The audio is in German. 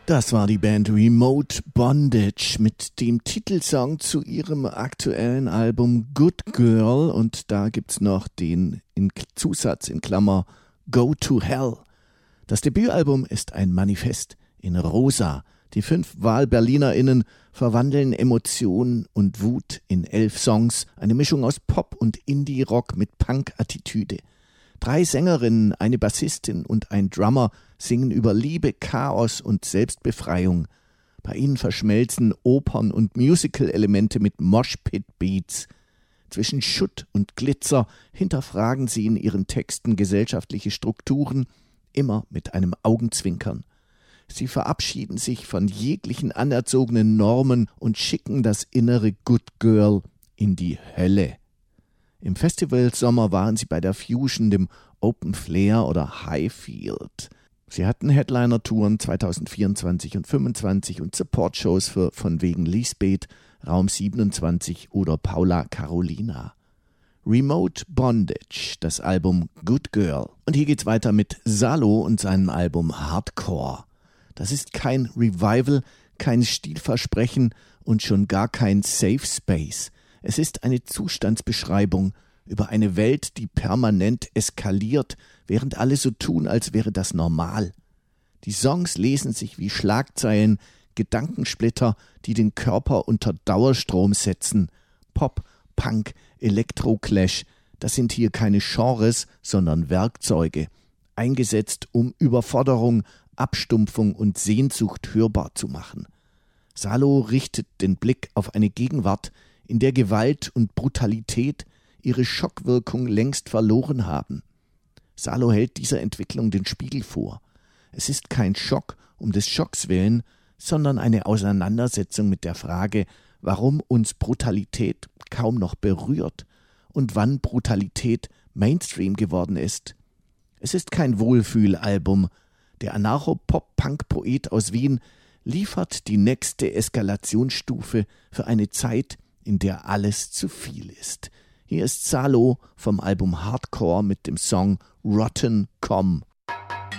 Das war die Band Remote Bondage mit dem Titelsong zu ihrem aktuellen Album Good Girl, und da gibt's noch den Zusatz in Klammer Go to Hell. Das Debütalbum ist ein Manifest in Rosa. Die 5 Wahl-BerlinerInnen verwandeln Emotionen und Wut in 11 Songs, eine Mischung aus Pop und Indie-Rock mit Punk-Attitüde. 3 Sängerinnen, eine Bassistin und ein Drummer singen über Liebe, Chaos und Selbstbefreiung. Bei ihnen verschmelzen Opern- und Musical-Elemente mit Moshpit-Beats. Zwischen Schutt und Glitzer hinterfragen sie in ihren Texten gesellschaftliche Strukturen, immer mit einem Augenzwinkern. Sie verabschieden sich von jeglichen anerzogenen Normen und schicken das innere Good Girl in die Hölle. Im Festivalsommer waren sie bei der Fusion, dem Open Flair oder Highfield. Sie hatten Headliner-Touren 2024 und 2025 und Support-Shows für von wegen Lisbeth, Raum 27 oder Paula Carolina. Remote Bondage, das Album Good Girl. Und hier geht's weiter mit Salo und seinem Album Hardcore. Das ist kein Revival, kein Stilversprechen und schon gar kein Safe Space. Es ist eine Zustandsbeschreibung über eine Welt, die permanent eskaliert, während alle so tun, als wäre das normal. Die Songs lesen sich wie Schlagzeilen, Gedankensplitter, die den Körper unter Dauerstrom setzen. Pop, Punk, Elektroclash, das sind hier keine Genres, sondern Werkzeuge, eingesetzt, um Überforderung, Abstumpfung und Sehnsucht hörbar zu machen. Salo richtet den Blick auf eine Gegenwart, in der Gewalt und Brutalität ihre Schockwirkung längst verloren haben. Salo hält dieser Entwicklung den Spiegel vor. Es ist kein Schock um des Schocks willen, sondern eine Auseinandersetzung mit der Frage, warum uns Brutalität kaum noch berührt und wann Brutalität Mainstream geworden ist. Es ist kein Wohlfühlalbum. Der Anarcho-Pop-Punk-Poet aus Wien liefert die nächste Eskalationsstufe für eine Zeit, in der alles zu viel ist. Hier ist Salo vom Album Hardcore mit dem Song Rotten Come.